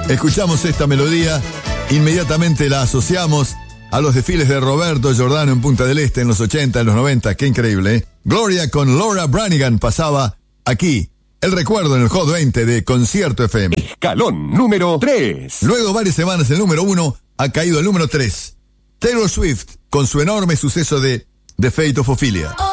escuchamos esta melodía, inmediatamente la asociamos a los desfiles de Roberto Giordano en Punta del Este en los 80, en los 90. Qué increíble, ¿eh? Gloria con Laura Branigan pasaba aquí. El recuerdo en el Hot 20 de Concierto FM. Escalón número 3. Luego, varias semanas, el número 1 ha caído al número 3. Taylor Swift con su enorme suceso de The Fate of Ophelia.